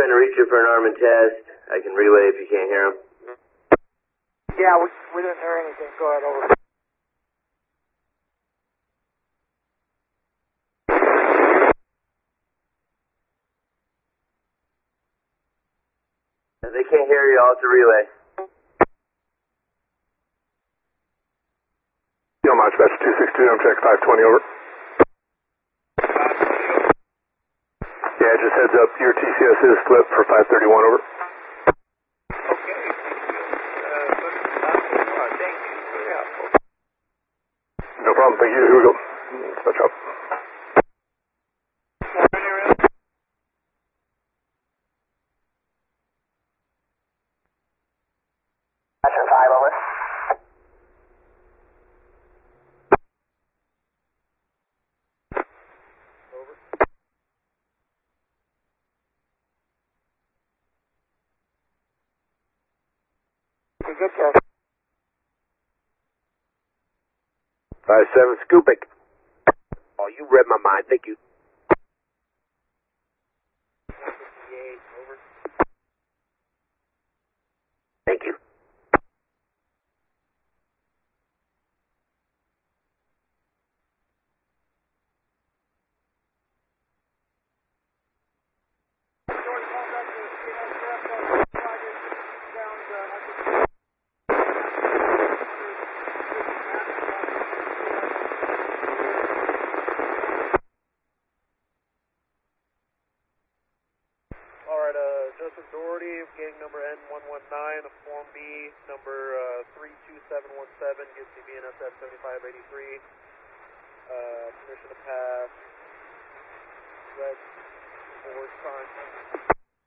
trying to reach you for an Armin test. I can relay if you can't hear him. Yeah, we didn't hear anything. Go ahead, over. They can't hear you. I'll have to relay. Yamaha Special 262, I'm check 520, over. Yeah, just heads up, your TCS is flipped for 531, over. No problem, thank you. Here we go. Switch up. That's a 5, over. Good test. 5-7 Scooping. Oh, you read my mind. Thank you. Over. Thank you. Joseph Doherty, gang number N119, Form B, number 32717, gives me BNSF 7583. Permission to pass red forward sign.